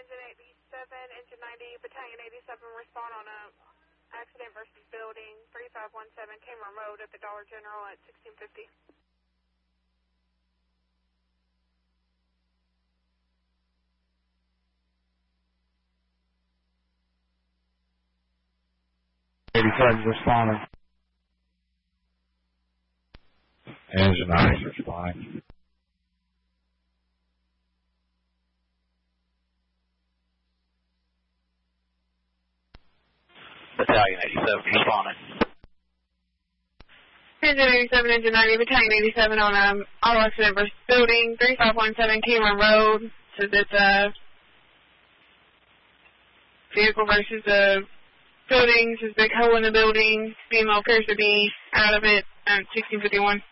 Engine 87, Engine 90, Battalion 87, respond on a accident versus building, 3517 Cameron Road at the Dollar General at 1650. Responding. Engine 90 responding. Battalion 87 responding. Engine 87, Engine 90, Battalion 87 on auto accident versus building, 3517 Cameron Road. Says it's a vehicle versus a building. Says big hole in the building. Female appears to be out of it at 1651.